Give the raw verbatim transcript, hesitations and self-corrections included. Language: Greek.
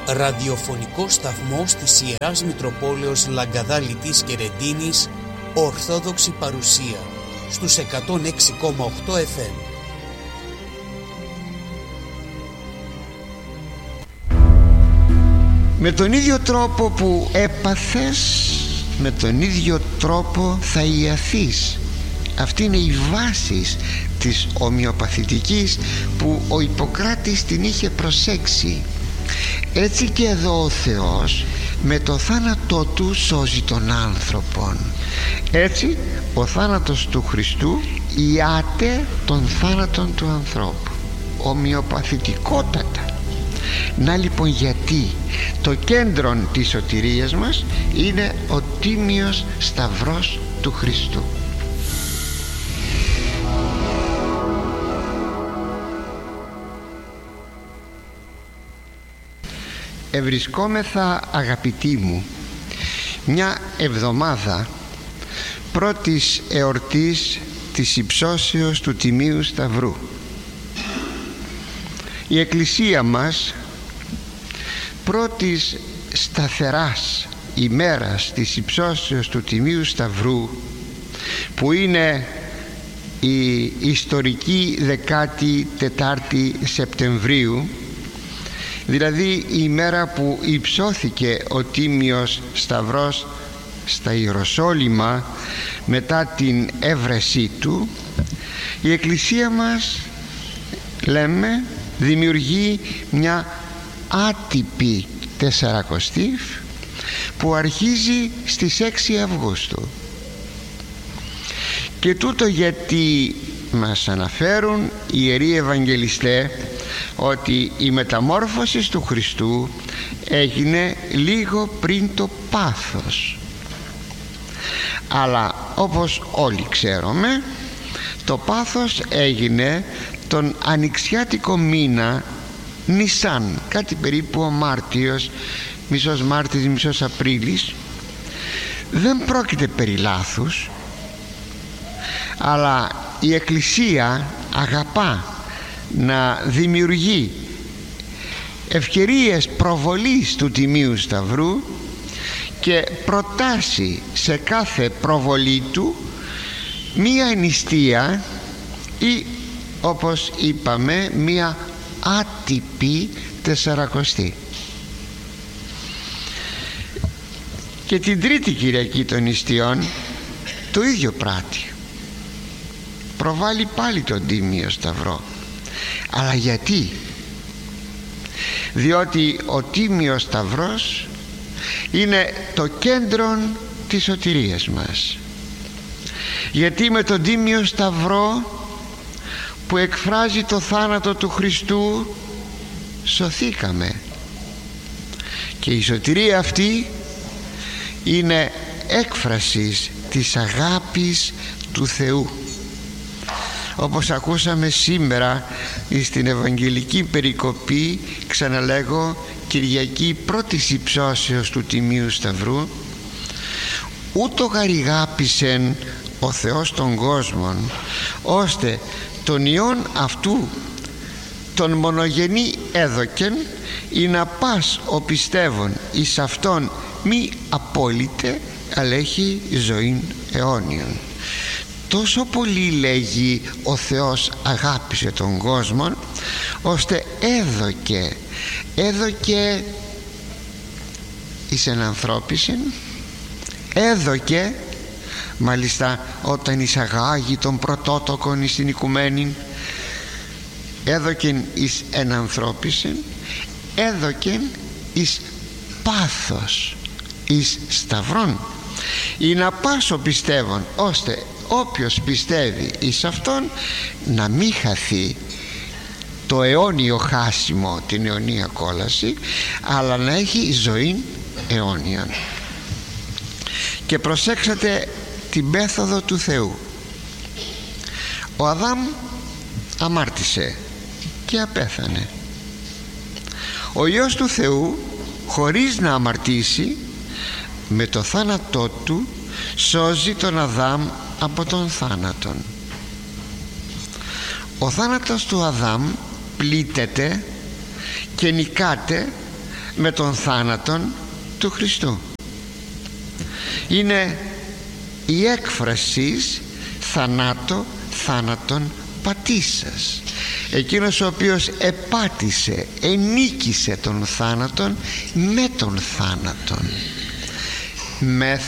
ραδιοφωνικό σταθμό της Ιεράς Μητροπόλεως Λαγκαδάλητης και Ρεντίνης, Ορθόδοξη παρουσία, στους εκατόν έξι κόμμα οκτώ εφ εμ. Με τον ίδιο τρόπο που έπαθες, με τον ίδιο τρόπο θα ιαθείς. Αυτή είναι η βάση της ομοιοπαθητικής που ο Ιπποκράτης την είχε προσέξει. Έτσι και εδώ ο Θεός με το θάνατό του σώζει τον άνθρωπον. Έτσι ο θάνατος του Χριστού ιάται τον θάνατον του ανθρώπου ομοιοπαθητικότατα. Να λοιπόν γιατί το κέντρο της σωτηρίας μας είναι ο τίμιος σταυρός του Χριστού. Ευρισκόμεθα, αγαπητοί μου, μια εβδομάδα πρώτης εορτής της υψώσεως του Τιμίου Σταυρού. Η Εκκλησία μας πρώτης σταθεράς ημέρας της υψώσεως του Τιμίου Σταυρού, που είναι η ιστορική δεκάτη τετάρτη Σεπτεμβρίου, δηλαδή η ημέρα που υψώθηκε ο Τίμιος Σταυρός στα Ιεροσόλυμα μετά την έβρεσή του, η Εκκλησία μας, λέμε, δημιουργεί μια άτυπη τεσσαρακοστή που αρχίζει στις έξι Αυγούστου. Και τούτο γιατί μας αναφέρουν οι Ιεροί Ευαγγελιστές ότι η μεταμόρφωση του Χριστού έγινε λίγο πριν το πάθος. Αλλά όπως όλοι ξέρουμε, το πάθος έγινε τον ανοιξιάτικο μήνα Νισάν, κάτι περίπου ο Μάρτιος, μισός Μάρτης, μισός Απρίλης. Δεν πρόκειται περί λάθους, αλλά η Εκκλησία αγαπά να δημιουργεί ευκαιρίες προβολής του Τιμίου Σταυρού και προτάσει σε κάθε προβολή του μία νηστεία ή, όπως είπαμε, μία άτυπη τεσσαρακοστή. Και την τρίτη Κυριακή των νηστείων το ίδιο πράττει, προβάλλει πάλι τον Τίμιο Σταυρό. Αλλά γιατί? Διότι ο Τίμιος Σταυρός είναι το κέντρο της σωτηρίας μας. Γιατί με τον Τίμιο Σταυρό που εκφράζει το θάνατο του Χριστού σωθήκαμε. Και η σωτηρία αυτή είναι έκφρασης της αγάπης του Θεού. Όπως ακούσαμε σήμερα στην Ευαγγελική περικοπή, ξαναλέγω, Κυριακή πρώτης υψώσεως του Τιμίου Σταυρού, ούτω γαρηγάπησεν ο Θεός των κόσμων, ώστε τον Υιόν αυτού τον μονογενή έδωκεν, ή να πας ο πιστεύων εις αυτόν μη απόλυτε, αλλά έχει ζωήν αιώνιον. Τόσο πολύ, λέγει, ο Θεός αγάπησε τον κόσμο, ώστε έδωκε έδωκε εις ενανθρώπισιν, έδωκε μάλιστα όταν εισαγάγει τον πρωτότοκον εις την οικουμένην, έδωκεν εις ενανθρώπισιν, έδωκεν εις πάθος, εις σταυρόν, ή να πάσω πιστεύων, ώστε όποιος πιστεύει εις αυτόν να μην χαθεί το αιώνιο χάσιμο, την αιωνία κόλαση, αλλά να έχει ζωή αιώνιον. Και προσέξατε την μέθοδο του Θεού. Ο Αδάμ αμάρτησε και απέθανε. Ο Υιός του Θεού, χωρίς να αμαρτήσει, με το θάνατό του σώζει τον Αδάμ από τον θάνατον. Ο θάνατος του Αδάμ πλήττεται και νικάται με τον θάνατον του Χριστού. Είναι η έκφραση θανάτω θάνατον πατήσας. Εκείνος ο οποίος επάτησε, ενίκησε τον θάνατον με τον θάνατον. Με